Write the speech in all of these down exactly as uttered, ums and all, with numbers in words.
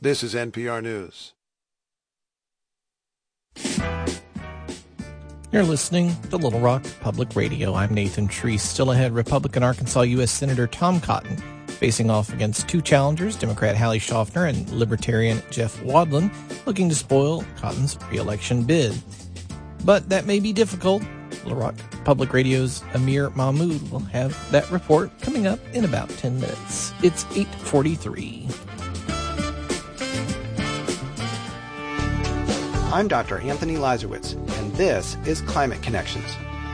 This is N P R News. You're listening to Little Rock Public Radio. I'm Nathan Treese. Still ahead, Republican Arkansas U S Senator Tom Cotton facing off against two challengers, Democrat Hallie Schaffner and Libertarian Jeff Wadlin, looking to spoil Cotton's re-election bid. But that may be difficult. Little Rock Public Radio's Amir Mahmood will have that report coming up in about ten minutes. It's eight forty-three. I'm Doctor Anthony Lazarowitz, and this is Climate Connections.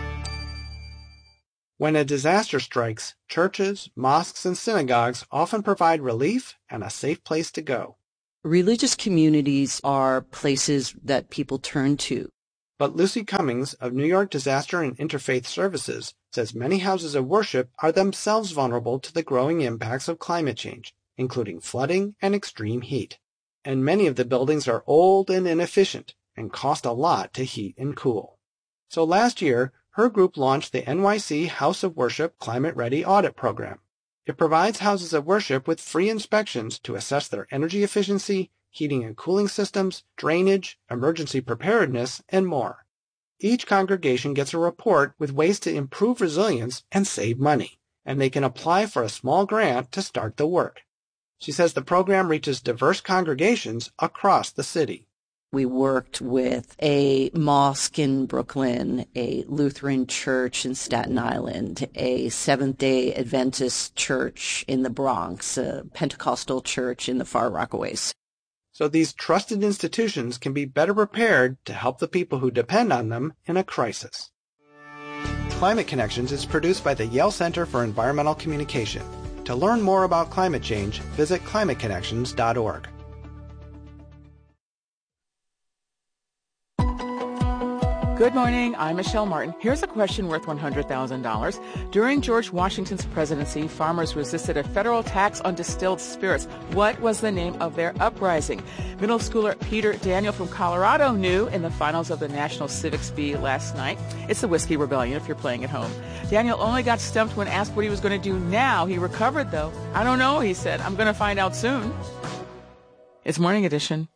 When a disaster strikes, churches, mosques, and synagogues often provide relief and a safe place to go. Religious communities are places that people turn to. But Lucy Cummings of New York Disaster and Interfaith Services says many houses of worship are themselves vulnerable to the growing impacts of climate change, including flooding and extreme heat. And many of the buildings are old and inefficient and cost a lot to heat and cool. So last year, her group launched the N Y C House of Worship Climate Ready Audit Program. It provides houses of worship with free inspections to assess their energy efficiency, heating and cooling systems, drainage, emergency preparedness, and more. Each congregation gets a report with ways to improve resilience and save money, and they can apply for a small grant to start the work. She says the program reaches diverse congregations across the city. We worked with a mosque in Brooklyn, a Lutheran church in Staten Island, a Seventh-day Adventist church in the Bronx, a Pentecostal church in the Far Rockaways. So these trusted institutions can be better prepared to help the people who depend on them in a crisis. Climate Connections is produced by the Yale Center for Environmental Communication. To learn more about climate change, visit climate connections dot org. Good morning, I'm Michelle Martin. Here's a question worth one hundred thousand dollars. During George Washington's presidency, farmers resisted a federal tax on distilled spirits. What was the name of their uprising? Middle schooler Peter Daniel from Colorado knew in the finals of the National Civics Bee last night. It's the Whiskey Rebellion if you're playing at home. Daniel only got stumped when asked what he was going to do now. He recovered, though. I don't know, he said. I'm going to find out soon. It's Morning Edition.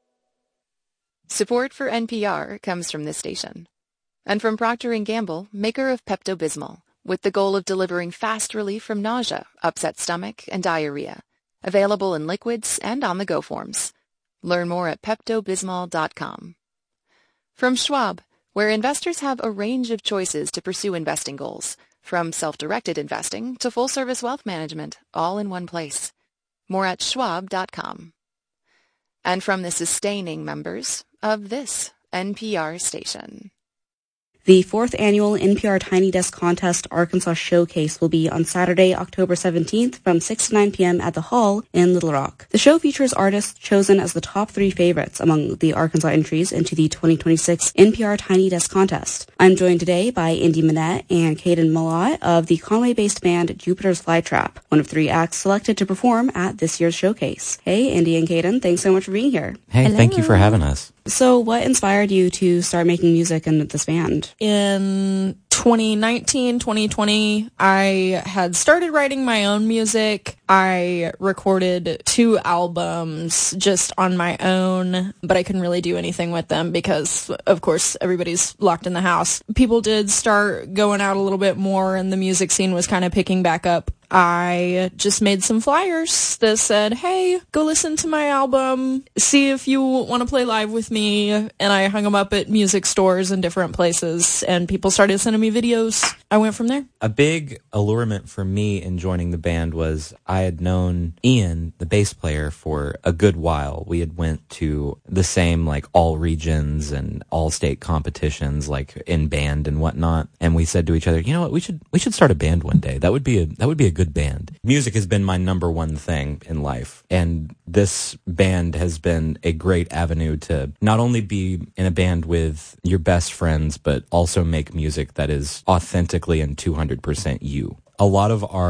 Support for N P R comes from this station. And from Procter and Gamble, maker of Pepto-Bismol, with the goal of delivering fast relief from nausea, upset stomach, and diarrhea. Available in liquids and on-the-go forms. Learn more at Pepto Bismol dot com. From Schwab, where investors have a range of choices to pursue investing goals, from self-directed investing to full-service wealth management, all in one place. More at Schwab dot com. And from the sustaining members of this N P R station. The fourth annual N P R Tiny Desk Contest Arkansas Showcase will be on Saturday, October seventeenth from six to nine p.m. at the Hall in Little Rock. The show features artists chosen as the top three favorites among the Arkansas entries into the twenty twenty-six N P R Tiny Desk Contest. I'm joined today by Indy Minette and Caden Malott of the Conway-based band Jupiter's Flytrap, one of three acts selected to perform at this year's showcase. Hey, Indy and Caden, thanks so much for being here. Hey, Hello. Thank you for having us. So what inspired you to start making music in this band? In twenty nineteen, twenty twenty, I had started writing my own music. I recorded two albums just on my own, but I couldn't really do anything with them because, of course, everybody's locked in the house. People did start going out a little bit more, and the music scene was kind of picking back up. I just made some flyers that said, hey, go listen to my album, see if you want to play live with me, and I hung them up at music stores and different places, and people started sending me videos. I went from there. A big allurement for me in joining the band was I had known Ian, the bass player, for a good while. We had went to the same, like, all regions and all state competitions, like, in band and whatnot, and we said to each other, you know what, we should we should start a band one day. That would be a that would be a good band. Music has been my number one thing in life, and this band has been a great avenue to not only be in a band with your best friends, but also make music that is authentically and two hundred percent you. A lot of our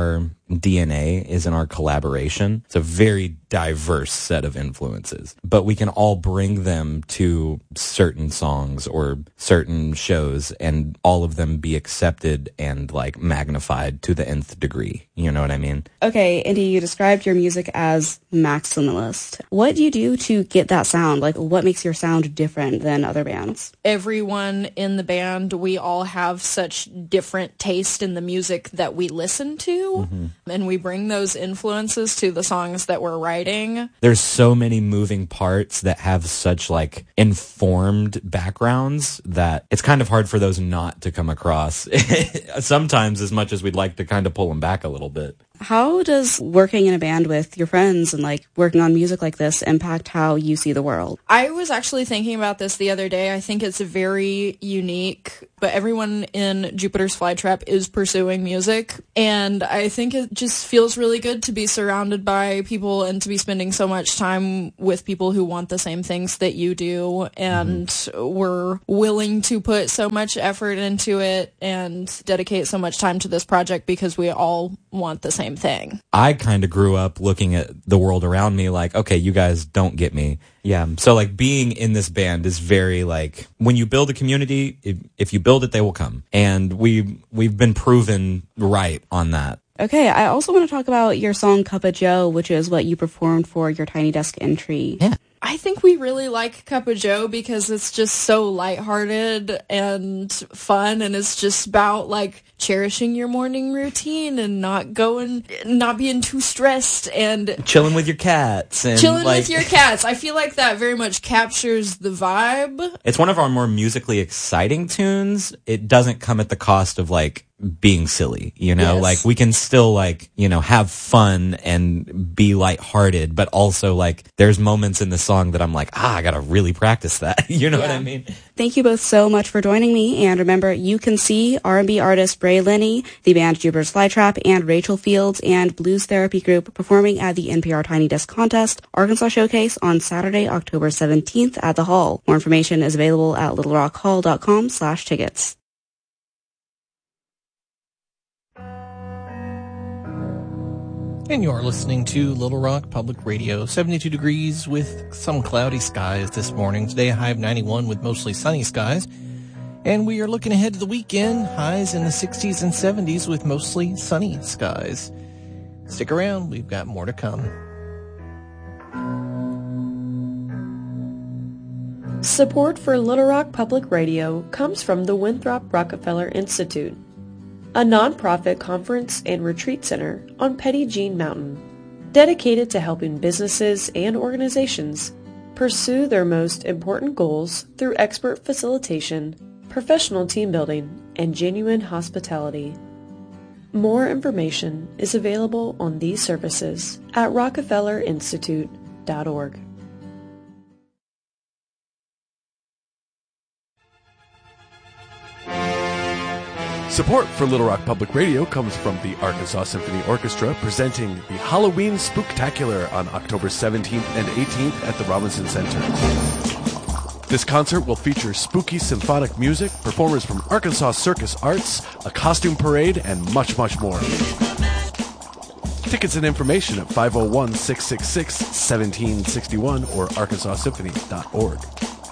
D N A is in our collaboration. It's a very diverse set of influences, but we can all bring them to certain songs or certain shows and all of them be accepted and like magnified to the nth degree. You know what I mean? Okay, Indy, you described your music as maximalist. What do you do to get that sound? Like, what makes your sound different than other bands? Everyone in the band, we all have such different taste in the music that we listen to, mm-hmm. and we bring those influences to the songs that we're writing. There's so many moving parts that have such like informed backgrounds that it's kind of hard for those not to come across sometimes, as much as we'd like to kind of pull them back a little bit. How does working in a band with your friends and like working on music like this impact how you see the world? I was actually thinking about this the other day. I think it's very unique, but everyone in Jupiter's Flytrap is pursuing music, and I think it just feels really good to be surrounded by people and to be spending so much time with people who want the same things that you do, and mm-hmm. we're willing to put so much effort into it and dedicate so much time to this project because we all want the same thing. I kind of grew up looking at the world around me like, okay, you guys don't get me. Yeah. So like being in this band is very like, when you build a community, if, if you build it, they will come. And we, we've been proven right on that. Okay, I also want to talk about your song Cup of Joe, which is what you performed for your Tiny Desk entry. Yeah. I think we really like Cup of Joe because it's just so lighthearted and fun, and it's just about like cherishing your morning routine and not going, not being too stressed and chilling with your cats and chilling like, with your cats. I feel like that very much captures the vibe. It's one of our more musically exciting tunes. It doesn't come at the cost of like being silly, you know, yes. Like we can still like, you know, have fun and be lighthearted, but also like there's moments in the song that I'm like, ah, I gotta really practice that. You know yeah. what I mean? Thank you both so much for joining me. And remember, you can see R and B artist Bray Linney, the band Jupiter's Flytrap, and Rachel Fields and Blues Therapy Group performing at the N P R Tiny Desk Contest Arkansas Showcase on Saturday, October seventeenth at the Hall. More information is available at little rock hall dot com slash tickets. And you're listening to Little Rock Public Radio. seventy-two degrees with some cloudy skies this morning. Today a high of ninety-one with mostly sunny skies. And we are looking ahead to the weekend. Highs in the sixties and seventies with mostly sunny skies. Stick around. We've got more to come. Support for Little Rock Public Radio comes from the Winthrop Rockefeller Institute, a nonprofit conference and retreat center on Petit Jean Mountain, dedicated to helping businesses and organizations pursue their most important goals through expert facilitation, professional team building, and genuine hospitality. More information is available on these services at rockefeller institute dot org. Support for Little Rock Public Radio comes from the Arkansas Symphony Orchestra, presenting the Halloween Spooktacular on October seventeenth and eighteenth at the Robinson Center. This concert will feature spooky symphonic music, performers from Arkansas Circus Arts, a costume parade, and much, much more. Tickets and information at five oh one, six six six, one seven six one or arkansas symphony dot org.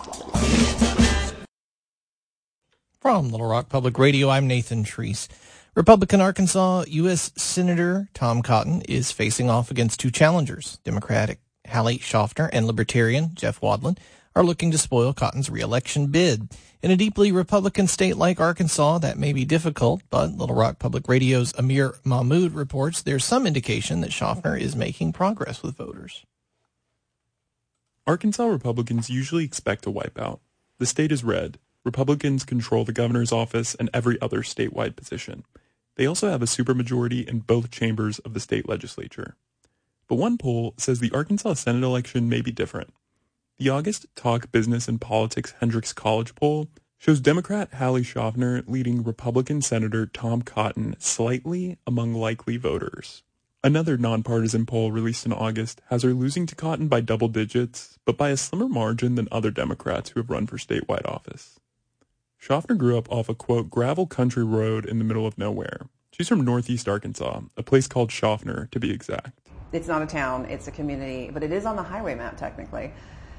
From Little Rock Public Radio, I'm Nathan Treese. Republican Arkansas U S Senator Tom Cotton is facing off against two challengers. Democratic Hallie Schaffner and Libertarian Jeff Wadlin are looking to spoil Cotton's re-election bid. In a deeply Republican state like Arkansas, that may be difficult, but Little Rock Public Radio's Amir Mahmood reports there's some indication that Schaffner is making progress with voters. Arkansas Republicans usually expect a wipeout. The state is red. Republicans control the governor's office and every other statewide position. They also have a supermajority in both chambers of the state legislature. But one poll says the Arkansas Senate election may be different. The August Talk Business and Politics Hendricks College poll shows Democrat Hallie Schaffner leading Republican Senator Tom Cotton slightly among likely voters. Another nonpartisan poll released in August has her losing to Cotton by double digits, but by a slimmer margin than other Democrats who have run for statewide office. Schaffner grew up off a, quote, gravel country road in the middle of nowhere. She's from Northeast Arkansas, a place called Schaffner, to be exact. It's not a town, it's a community, but it is on the highway map, technically.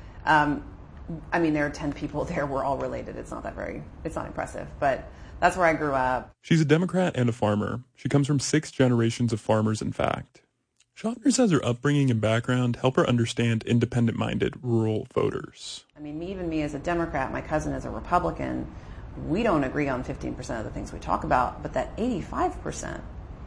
Um, I mean, there are ten people there. We're all related. It's not that very, it's not impressive, but that's where I grew up. She's a Democrat and a farmer. She comes from six generations of farmers, in fact. Schaffner says her upbringing and background help her understand independent-minded rural voters. I mean, even me as a Democrat, my cousin is a Republican, we don't agree on fifteen percent of the things we talk about, but that eighty-five percent,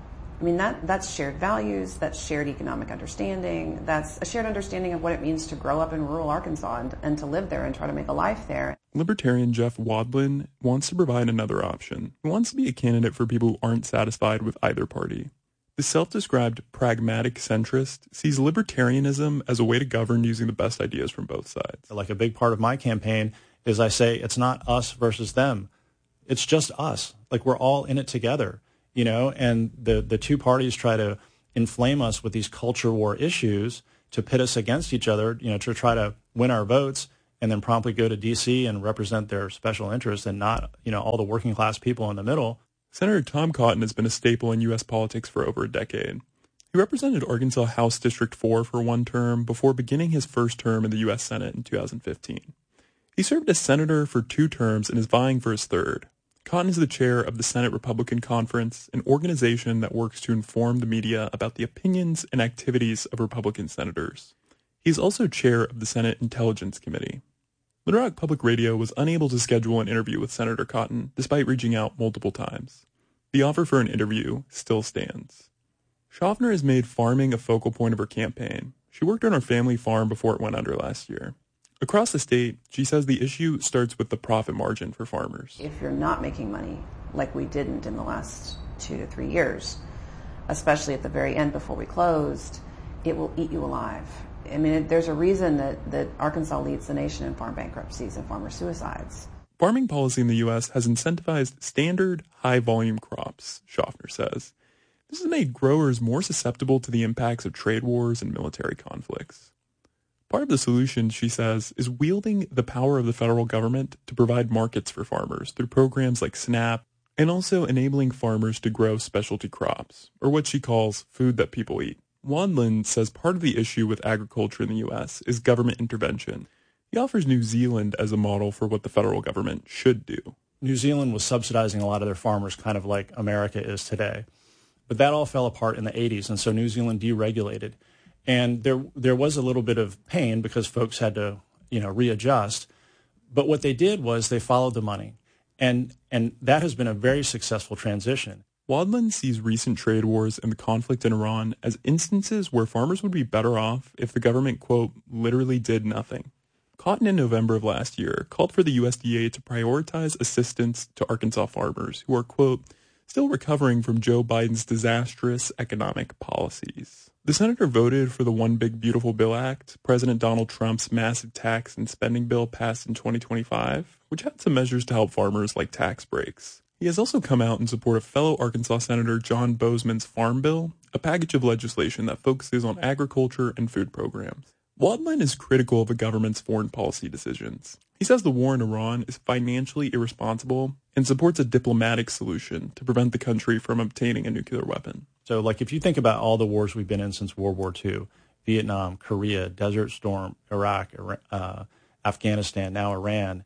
I mean, that that's shared values, that's shared economic understanding, that's a shared understanding of what it means to grow up in rural Arkansas and, and to live there and try to make a life there. Libertarian Jeff Wadlin wants to provide another option. He wants to be a candidate for people who aren't satisfied with either party. The self-described pragmatic centrist sees libertarianism as a way to govern using the best ideas from both sides. Like a big part of my campaign is I say it's not us versus them. It's just us. Like we're all in it together, you know, and the, the two parties try to inflame us with these culture war issues to pit us against each other, you know, to try to win our votes and then promptly go to D C and represent their special interests and not, you know, all the working class people in the middle. Senator Tom Cotton has been a staple in U S politics for over a decade. He represented Arkansas House District four for one term before beginning his first term in the U S Senate in two thousand fifteen. He served as senator for two terms and is vying for his third. Cotton is the chair of the Senate Republican Conference, an organization that works to inform the media about the opinions and activities of Republican senators. He is also chair of the Senate Intelligence Committee. Little Rock Public Radio was unable to schedule an interview with Senator Cotton, despite reaching out multiple times. The offer for an interview still stands. Schaffner has made farming a focal point of her campaign. She worked on her family farm before it went under last year. Across the state, she says the issue starts with the profit margin for farmers. If you're not making money, like we didn't in the last two to three years, especially at the very end before we closed, it will eat you alive. I mean, it, there's a reason that, that Arkansas leads the nation in farm bankruptcies and farmer suicides. Farming policy in the U S has incentivized standard, high-volume crops, Schaffner says. This has made growers more susceptible to the impacts of trade wars and military conflicts. Part of the solution, she says, is wielding the power of the federal government to provide markets for farmers through programs like SNAP, and also enabling farmers to grow specialty crops, or what she calls food that people eat. Wadlin says part of the issue with agriculture in the U S is government intervention. He offers New Zealand as a model for what the federal government should do. New Zealand was subsidizing a lot of their farmers kind of like America is today. But that all fell apart in the eighties, and so New Zealand deregulated. And there there was a little bit of pain because folks had to, you know, readjust. But what they did was they followed the money. And and that has been a very successful transition. Wadlin sees recent trade wars and the conflict in Iran as instances where farmers would be better off if the government, quote, literally did nothing. Cotton in November of last year called for the U S D A to prioritize assistance to Arkansas farmers who are, quote, still recovering from Joe Biden's disastrous economic policies. The senator voted for the One Big Beautiful Bill Act, President Donald Trump's massive tax and spending bill passed in twenty twenty-five, which had some measures to help farmers like tax breaks. He has also come out in support of fellow Arkansas Senator John Bozeman's Farm Bill, a package of legislation that focuses on agriculture and food programs. Wadlin is critical of the government's foreign policy decisions. He says the war in Iran is financially irresponsible and supports a diplomatic solution to prevent the country from obtaining a nuclear weapon. So, like, if you think about all the wars we've been in since World War Two, Vietnam, Korea, Desert Storm, Iraq, uh, Afghanistan, now Iran,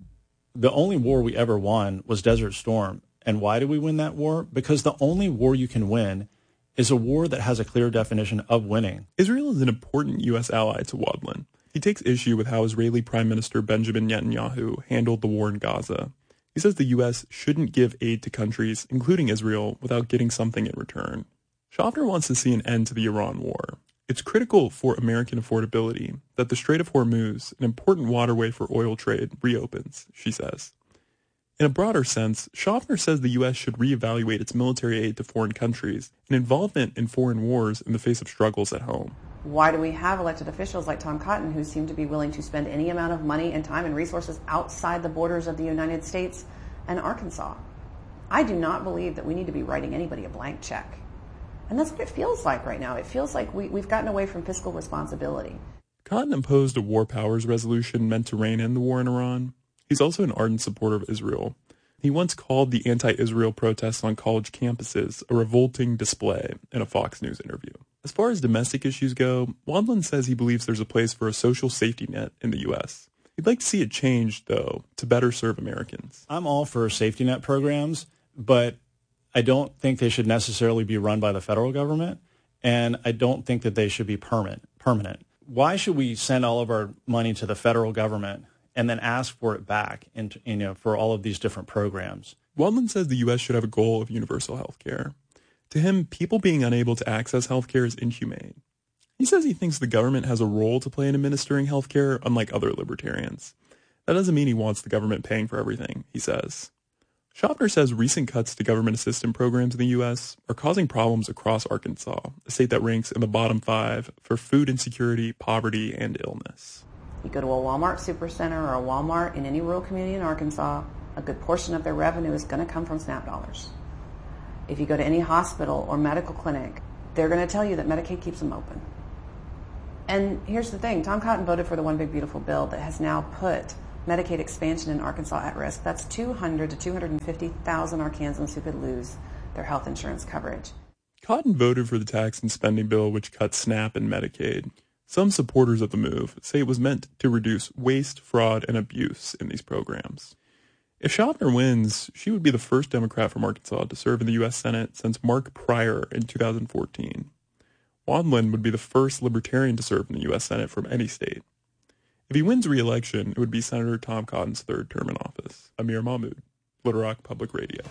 the only war we ever won was Desert Storm. And why did we win that war? Because the only war you can win is a war that has a clear definition of winning. Israel is an important U S ally to Wadlin. He takes issue with how Israeli Prime Minister Benjamin Netanyahu handled the war in Gaza. He says the U S shouldn't give aid to countries, including Israel, without getting something in return. Schaffner wants to see an end to the Iran war. It's critical for American affordability that the Strait of Hormuz, an important waterway for oil trade, reopens, she says. In a broader sense, Schaffner says the U S should reevaluate its military aid to foreign countries and involvement in foreign wars in the face of struggles at home. Why do we have elected officials like Tom Cotton who seem to be willing to spend any amount of money and time and resources outside the borders of the United States and Arkansas? I do not believe that we need to be writing anybody a blank check. And that's what it feels like right now. It feels like we, we've gotten away from fiscal responsibility. Cotton imposed a war powers resolution meant to rein in the war in Iran. He's also an ardent supporter of Israel. He once called the anti-Israel protests on college campuses a revolting display in a Fox News interview. As far as domestic issues go, Wadlin says he believes there's a place for a social safety net in the U S. He'd like to see it changed, though, to better serve Americans. I'm all for safety net programs, but I don't think they should necessarily be run by the federal government, and I don't think that they should be permanent. permanent. Why should we send all of our money to the federal government and then ask for it back in, you know, for all of these different programs? Wadlin says the U S should have a goal of universal health care. To him, people being unable to access health care is inhumane. He says he thinks the government has a role to play in administering health care, unlike other libertarians. That doesn't mean he wants the government paying for everything, he says. Schaffner says recent cuts to government assistance programs in the U S are causing problems across Arkansas, a state that ranks in the bottom five for food insecurity, poverty, and illness. You go to a Walmart Supercenter or a Walmart in any rural community in Arkansas, a good portion of their revenue is going to come from SNAP dollars. If you go to any hospital or medical clinic, they're going to tell you that Medicaid keeps them open. And here's the thing, Tom Cotton voted for the One Big Beautiful Bill that has now put Medicaid expansion in Arkansas at risk. That's two hundred to two hundred fifty thousand Arkansans who could lose their health insurance coverage. Cotton voted for the tax and spending bill which cut SNAP and Medicaid. Some supporters of the move say it was meant to reduce waste, fraud, and abuse in these programs. If Schaffner wins, she would be the first Democrat from Arkansas to serve in the U S Senate since Mark Pryor in two thousand fourteen. Wadlin would be the first Libertarian to serve in the U S Senate from any state. If he wins re-election, it would be Senator Tom Cotton's third term in office. Amir Mahmood, Little Rock Public Radio.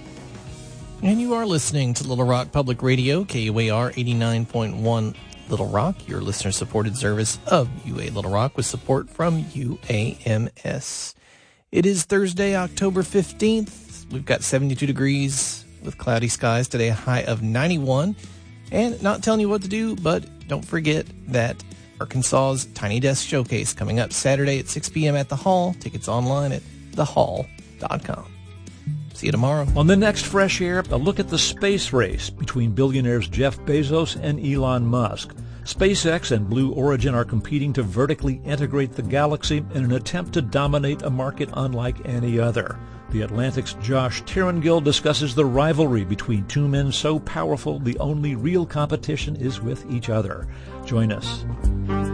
And you are listening to Little Rock Public Radio, K U A R eighty-nine point one Little Rock, your listener-supported service of U A Little Rock with support from U A M S. It is Thursday, October fifteenth. We've got seventy-two degrees with cloudy skies today, a high of ninety-one. And not telling you what to do, but don't forget that Arkansas's Tiny Desk Showcase coming up Saturday at six p.m. at the Hall. Tickets online at the hall dot com. See you tomorrow. On the next Fresh Air, a look at the space race between billionaires Jeff Bezos and Elon Musk. SpaceX and Blue Origin are competing to vertically integrate the galaxy in an attempt to dominate a market unlike any other. The Atlantic's Josh Tirangill discusses the rivalry between two men so powerful the only real competition is with each other. Join us.